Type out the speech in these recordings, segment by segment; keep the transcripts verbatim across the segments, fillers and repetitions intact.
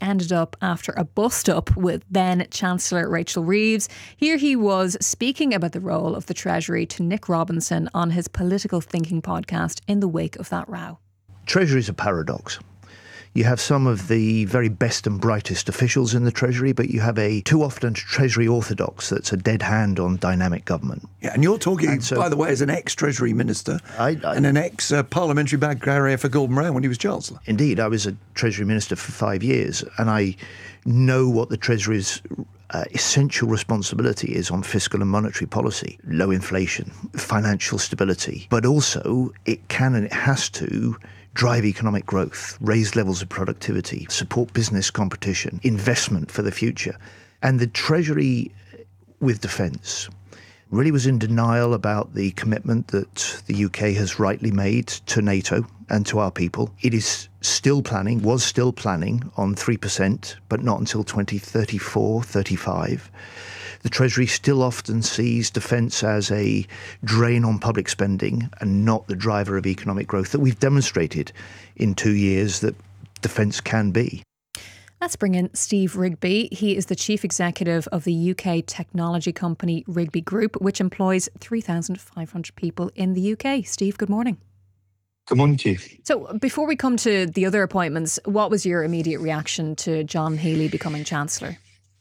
ended up after a bust-up with then-Chancellor Rachel Reeves. Here he was speaking about the role of the Treasury to Nick Robinson on his Political Thinking podcast in the wake of that row. Treasury is a paradox. You have some of the very best and brightest officials in the Treasury, but you have a too often Treasury orthodox that's a dead hand on dynamic government. Yeah, and you're talking, and so, by the way, as an ex-Treasury Minister I, I, and an ex-parliamentary bag carrier for Gordon Brown when he was Chancellor. Indeed, I was a Treasury Minister for five years, and I know what the Treasury's uh, essential responsibility is on fiscal and monetary policy, low inflation, financial stability, but also it can and it has to drive economic growth, raise levels of productivity, support business competition, investment for the future. And the Treasury with defence really was in denial about the commitment that the U K has rightly made to NATO and to our people. It is still planning, was still planning on three percent, but not until twenty thirty-four, thirty-five. The Treasury still often sees defence as a drain on public spending and not the driver of economic growth that we've demonstrated in two years that defence can be. Let's bring in Steve Rigby. He is the chief executive of the U K technology company Rigby Group, which employs three thousand five hundred people in the U K. Steve, good morning. Good morning to you. So before we come to the other appointments, what was your immediate reaction to John Healey becoming Chancellor?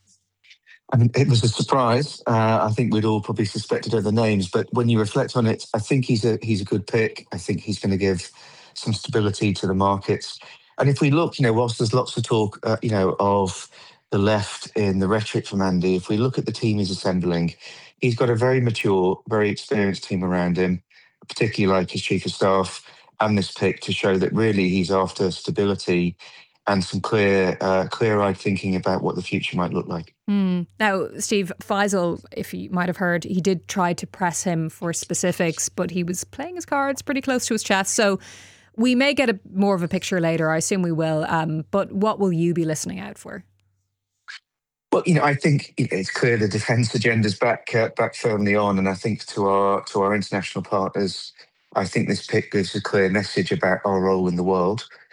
I mean, it was a surprise. Uh, I think we'd all probably suspected other names, but when you reflect on it, I think he's a he's a good pick. I think he's going to give some stability to the markets. And if we look, you know, whilst there's lots of talk, uh, you know, of the left in the rhetoric from Andy, if we look at the team he's assembling, he's got a very mature, very experienced team around him, particularly like his chief of staff and this pick to show that really he's after stability and some clear, uh, clear-eyed thinking about what the future might look like. Mm. Now, Steve, Faisal, if you might have heard, he did try to press him for specifics, but he was playing his cards pretty close to his chest. So we may get a more of a picture later. I assume we will. Um, but what will you be listening out for? Well, you know, I think it's clear the defence agenda's back uh, back firmly on, and I think to our to our international partners, I think this pick gives a clear message about our role in the world.